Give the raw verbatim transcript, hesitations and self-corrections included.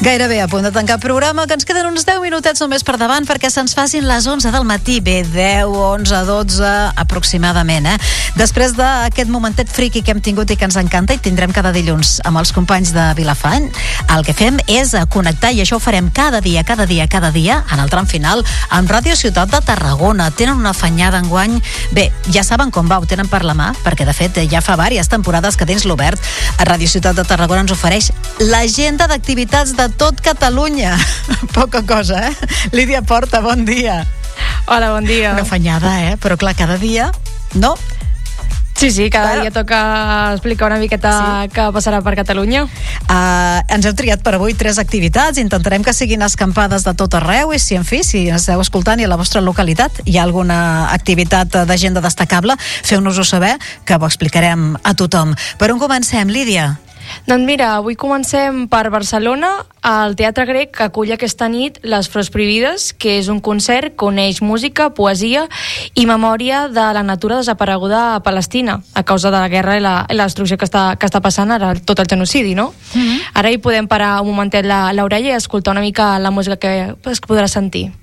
Gairebé a punt de tancar el programa, que ens queden uns deu minutets només per davant perquè se'ns facin les onze del matí. Bé, deu, onze, dotze, aproximadament, eh? Després d'aquest momentet friqui que hem tingut i que ens encanta i tindrem cada dilluns amb els companys de Vilafant, el que fem és connectar, i això ho farem cada dia, cada dia, cada dia, en el tram final, amb Ràdio Ciutat de Tarragona. Tenen una afanyada enguany. Bé, ja saben com va, ho tenen per la mà, perquè de fet ja fa diverses temporades que tens l'obert. A Ràdio Ciutat de Tarragona ens ofereix l'agenda d'activitats de tot Catalunya. Poca cosa, eh? Lídia Porta, bon dia. Hola, bon dia. Una afanyada, eh? Però clar, cada dia, no? Sí, sí, cada Clar. dia toca explicar una miqueta Sí. què passarà per Catalunya. Uh, ens heu triat per avui tres activitats. Intentarem que siguin escampades de tot arreu i si, en fi, si ens esteu escoltant i a la vostra localitat hi ha alguna activitat d'agenda destacable, feu-nos-ho saber, que ho explicarem a tothom. Per on comencem, Lídia? Doncs mira, avui comencem per Barcelona. El Teatre Grec acull aquesta nit Les Flors Prohibides, que és un concert que uneix música, poesia i memòria de la natura desapareguda a Palestina a causa de la guerra i la, i la destrucció que està, que està passant ara, tot el genocidi, no? Mm-hmm. Ara hi podem parar un momentet la- l'orella i escoltar una mica la música que es podrà sentir.